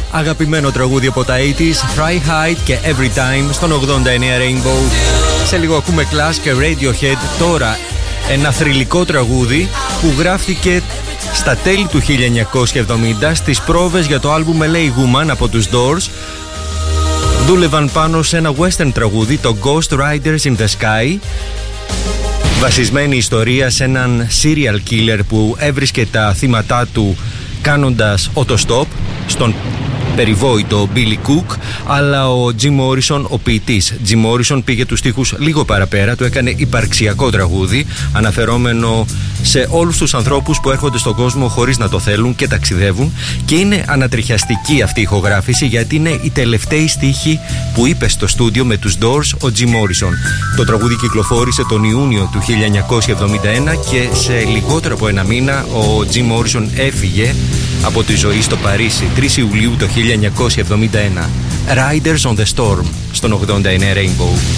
Αγαπημένο τραγούδι από τα 80s, Fry High και Every Time στον 89 Rainbow. Σε λίγο ακούμε Clash και Radiohead. Τώρα ένα θρυλικό τραγούδι που γράφτηκε στα τέλη του 1970 στις πρόβες για το άλμπουμ LA Woman από τους Doors. Δούλευαν πάνω σε ένα western τραγούδι, το Ghost Riders in the Sky. Βασισμένη ιστορία σε έναν serial killer που έβρισκε τα θύματά του κάνοντας οτοστόπ στον περιβόητο Billy Cook, αλλά ο Jim Morrison, ο ποιητής Jim Morrison, πήγε τους στίχους λίγο παραπέρα, του έκανε υπαρξιακό τραγούδι, αναφερόμενο σε όλους τους ανθρώπους που έρχονται στον κόσμο χωρίς να το θέλουν και ταξιδεύουν, και είναι ανατριχιαστική αυτή η ηχογράφηση γιατί είναι η τελευταία στίχη που είπε στο στούντιο με τους Doors ο Jim Morrison. Το τραγούδι κυκλοφόρησε τον Ιούνιο του 1971 και σε λιγότερο από ένα μήνα ο Jim Morrison έφυγε από τη ζωή στο Παρίσι 3 Ιουλίου το 1971. Riders on the Storm στον 89 Rainbow.